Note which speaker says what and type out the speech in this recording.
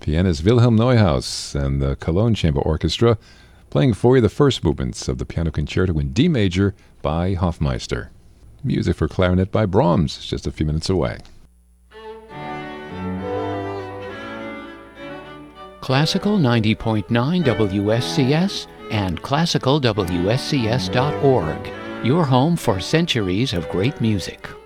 Speaker 1: Pianist Wilhelm Neuhaus and the Cologne Chamber Orchestra playing for you the first movements of the Piano Concerto in D major by Hofmeister. Music for clarinet by Brahms, just a few minutes away.
Speaker 2: Classical 90.9 WSCS and classicalwscs.org, your home for centuries of great music.